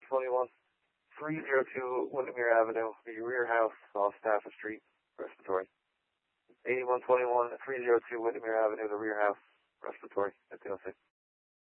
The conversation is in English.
302 Windermere Avenue, the rear house off Stafford Street, respiratory. 8121 302 Windermere Avenue, the rear house, respiratory, 1506.